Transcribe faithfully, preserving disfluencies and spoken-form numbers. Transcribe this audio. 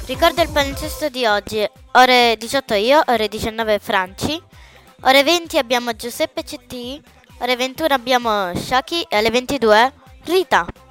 Ricordo il palinsesto di oggi. Ore diciotto io, ore diciannove Franci, ore venti abbiamo Giuseppe C T, ore ventuno abbiamo Shaki e alle ventidue Rita.